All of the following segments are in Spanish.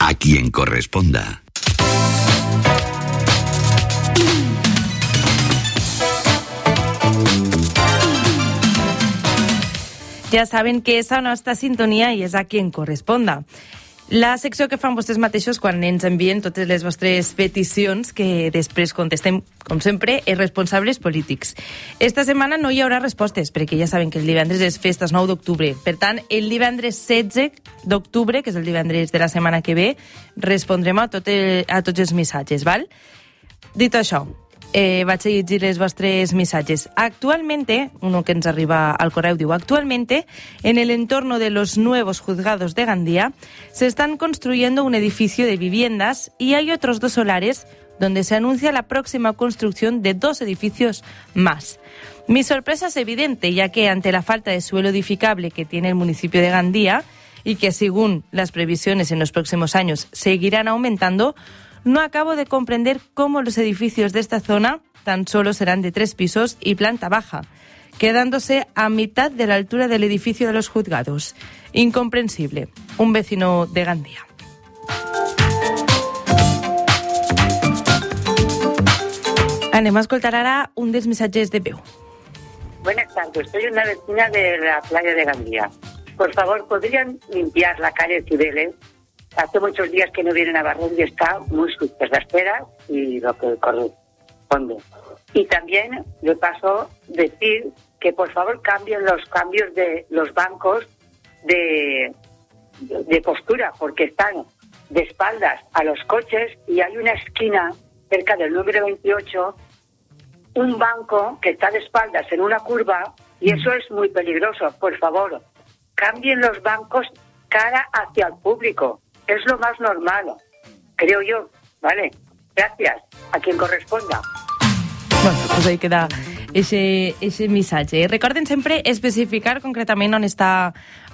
a quien corresponda. Ja saben que és la nostra sintonia i és a qui en corresponda. La secció que fan vostès mateixos quan ens envien totes les vostres peticions que després contestem, com sempre, els responsables polítics. Esta setmana no hi haurà respostes, perquè ja saben que el divendres és festes 9 d'octubre. Per tant, el divendres 16 d'octubre, que és el divendres de la setmana que ve, respondrem a tots els missatges, val? Dit això, vaig a llegir les vostres missatges. Actualmente, uno que ens arriba al correu diu: actualmente, en el entorno de los nuevos juzgados de Gandía, se están construyendo un edificio de viviendas y hay otros 2 solares donde se anuncia la próxima construcción de 2 edificios más. Mi sorpresa es evidente, ya que ante la falta de suelo edificable que tiene el municipio de Gandía y que según las previsiones en los próximos años seguirán aumentando, no acabo de comprender cómo los edificios de esta zona tan solo serán de 3 pisos y planta baja, quedándose a mitad de la altura del edificio de los juzgados. Incomprensible. Un vecino de Gandía. Anem a escoltar ara un dels missatges de veu. Buenas tardes, soy una vecina de la playa de Gandía. Por favor, ¿podrían limpiar la calle Cibeles? Hace muchos días que no vienen a barrer y está muy sucia la espera y lo que corresponde. Y también le paso decir que por favor cambien los cambios de los bancos de postura, porque están de espaldas a los coches y hay una esquina cerca del número 28, un banco que está de espaldas en una curva y eso es muy peligroso. Por favor, cambien los bancos cara hacia el público. Es lo más normal, creo yo, ¿vale? Gracias, a quien corresponda. Bueno, pues ahí queda ese missatge. Recorden sempre especificar concretament on està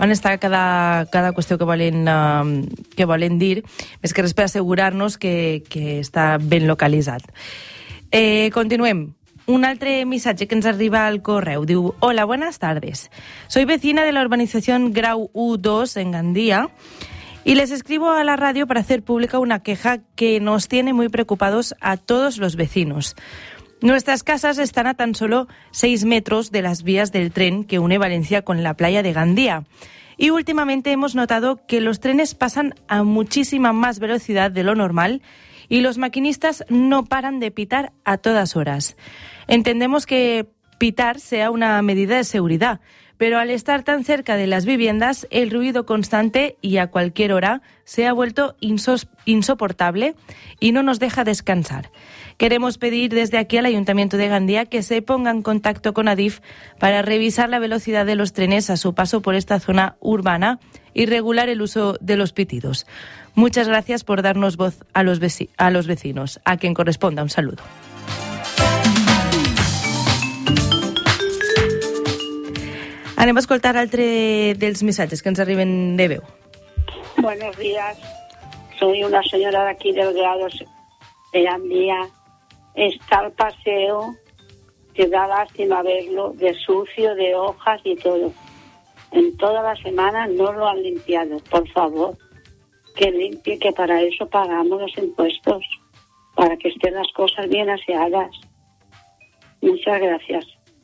cada qüestió que volen dir, més que res per assegurar-nos que està ben localitzat. Continuem. Un altre missatge que ens arriba al correu. Diu: hola, buenas tardes. Soy vecina de la urbanización Grau U2 en Gandía y les escribo a la radio para hacer pública una queja que nos tiene muy preocupados a todos los vecinos. Nuestras casas están a tan solo 6 metros de las vías del tren que une Valencia con la playa de Gandía. Y últimamente hemos notado que los trenes pasan a muchísima más velocidad de lo normal y los maquinistas no paran de pitar a todas horas. Entendemos que pitar sea una medida de seguridad, pero al estar tan cerca de las viviendas, el ruido constante y a cualquier hora se ha vuelto insoportable y no nos deja descansar. Queremos pedir desde aquí al Ayuntamiento de Gandía que se ponga en contacto con Adif para revisar la velocidad de los trenes a su paso por esta zona urbana y regular el uso de los pitidos. Muchas gracias por darnos voz a los vecinos. A quien corresponda, un saludo. Anem a escoltar altre dels missatges que ens arriben de veu. Buenos días. Soy una señora de aquí del Grado de Gandía. Está el paseo, que da lástima verlo, de sucio, de hojas y todo. En toda la semana no lo han limpiado. Por favor, que limpie, que para eso pagamos los impuestos, para que estén las cosas bien aseadas. Muchas gracias.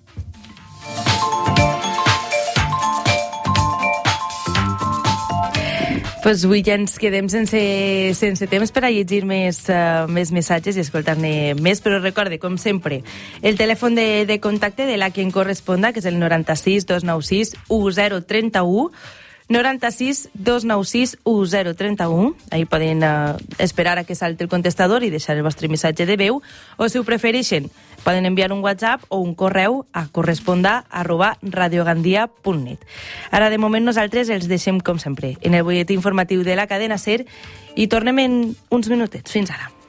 Pues avui ja ens quedem sense temps per a llegir més missatges i escoltar-ne més, però recorde, com sempre, el telèfon de contacte de la que en corresponda, que és el 96 296 1031, 96 296 1031. Ahí poden esperar a que salti el contestador i deixar el vostre missatge de veu, o si ho prefereixen, poden enviar un WhatsApp o un correu a corresponda@radiogandia.net. Ara, de moment, nosaltres els deixem, com sempre, en el butlletí informatiu de la cadena SER i tornem en uns minutets. Fins ara.